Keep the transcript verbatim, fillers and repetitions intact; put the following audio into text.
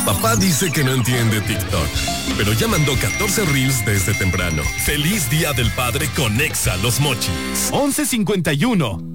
Papá dice que no entiende TikTok, pero ya mandó catorce reels desde temprano. ¡Feliz Día del Padre con Exa Los Mochis! once cincuenta y uno.